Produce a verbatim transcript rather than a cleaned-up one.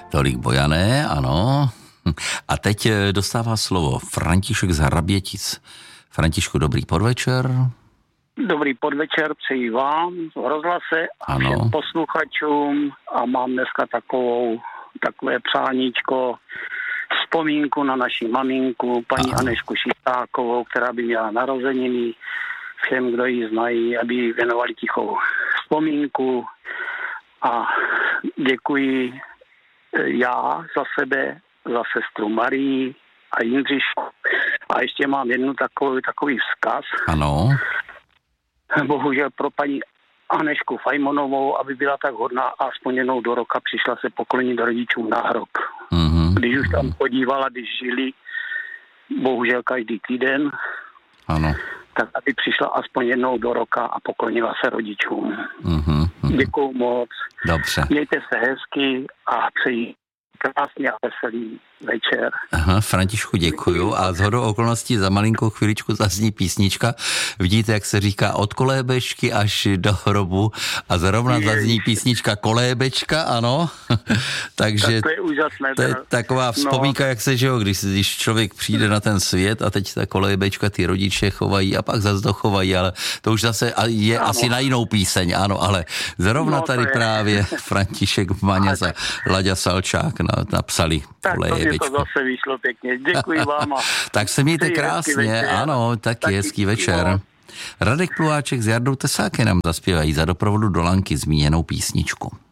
Tolik Bojané, ano. A teď dostává slovo František z Hrabětic. Františku, dobrý podvečer. Dobrý podvečer přeji vám v rozhlase a ano. všem posluchačům a mám dneska takovou, takové přáníčko, vzpomínku na naši maminku, paní ano. Anežku Šistákovou, která by měla narozeniny. Všem, kdo ji znají, aby jí věnovali tichou vzpomínku a děkuji já za sebe, za sestru Marii a Jindřišku. A ještě mám jednu takový, takový vzkaz. Ano. Bohužel pro paní Anežku Fajmonovou, aby byla tak hodná a aspoň jednou do roka přišla se poklonit rodičům na hrob. Mm-hmm. Když už tam podívala, když žili, bohužel každý týden, ano. tak aby přišla aspoň jednou do roka a poklonila se rodičům. Mm-hmm. Děkuju moc. Dobře. Mějte se hezky a přeji krásný a veselý večer. Aha, Františku, děkuju. A shodou okolností za malinkou chviličku zazní písnička. Vidíte, jak se říká od kolébečky až do hrobu a zrovna zazní písnička Kolébečka, ano. Takže tak to je úžasné. To je taková vzpomínka, no. Jak se, že jo, když, když člověk přijde na ten svět a teď ta kolébečka ty rodiče chovají a pak zase dochovají, ale to už zase je ano. asi na jinou píseň, ano, ale zrovna no, tady právě František Maňas a Laďa Salčák napsali kolébečku. To zase vyšlo pěkně. Děkuji vám. A tak se mějte krásně, ano, taky, taky hezký večer. No. Radek Pluháček s Jardou Tesákem nám zaspěvají za doprovodu Dolanky zmíněnou písničku.